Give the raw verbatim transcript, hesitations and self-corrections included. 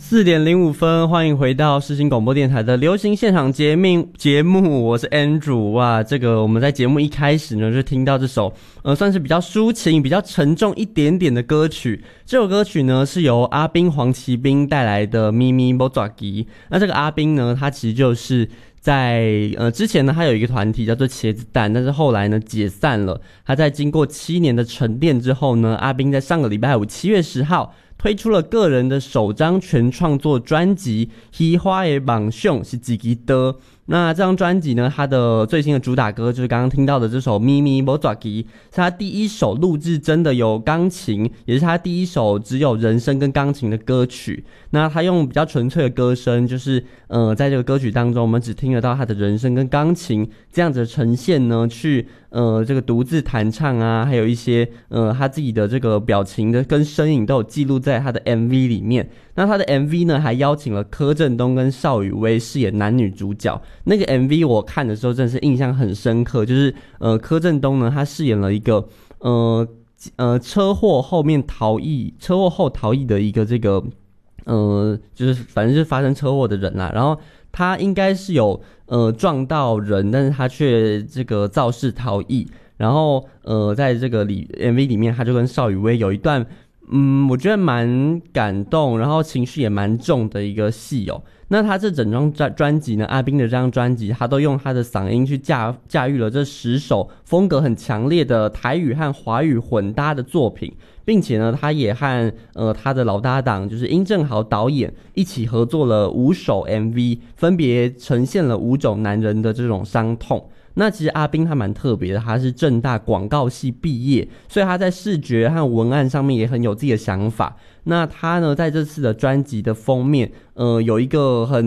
四点零五分，欢迎回到世新广播电台的流行现场节目节目，我是 Andrew。哇，这个我们在节目一开始呢，就听到这首呃，算是比较抒情、比较沉重一点点的歌曲。这首歌曲呢，是由阿兵黄奇兵带来的《咪咪莫爪吉》。那这个阿兵呢，他其实就是在呃之前呢，他有一个团体叫做茄子蛋，但是后来呢解散了。他在经过七年的沉淀之后呢，阿兵在上个礼拜五七月十号。推出了个人的首张全创作专辑《喜花的榜兄是自己的》。那这张专辑呢，它的最新的主打歌就是刚刚听到的这首《咪咪莫爪吉》，是他第一首录制真的有钢琴，也是他第一首只有人声跟钢琴的歌曲。那他用比较纯粹的歌声，就是呃，在这个歌曲当中，我们只听得到他的人声跟钢琴这样子的呈现呢，去呃这个独自弹唱啊，还有一些呃他自己的这个表情的跟身影都有记录在他的 M V 里面。那他的 M V 呢，还邀请了柯震东跟邵雨薇饰演男女主角。那个 M V 我看的时候真的是印象很深刻，就是呃柯震东呢，他饰演了一个呃呃车祸后面逃逸，车祸后逃逸的一个这个呃就是反正就是发生车祸的人啦，然后他应该是有呃撞到人，但是他却这个肇事逃逸，然后呃在这个里 M V 里面，他就跟邵雨薇有一段嗯我觉得蛮感动，然后情绪也蛮重的一个戏哦。那他这整张专专辑呢，阿兵的这张专辑，他都用他的嗓音去驾驾驭了这十首风格很强烈的台语和华语混搭的作品，并且呢，他也和呃他的老搭档就是殷正豪导演一起合作了五首 M V， 分别呈现了五种男人的这种伤痛。那其实阿兵他蛮特别的，他是政大广告系毕业，所以他在视觉和文案上面也很有自己的想法。那他呢，在这次的专辑的封面，呃，有一个很